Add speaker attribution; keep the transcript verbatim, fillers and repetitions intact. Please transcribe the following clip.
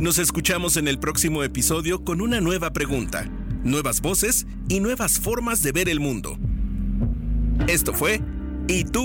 Speaker 1: Nos escuchamos en el próximo episodio con una nueva pregunta, nuevas voces y nuevas formas de ver el mundo. Esto fue ¿Y tú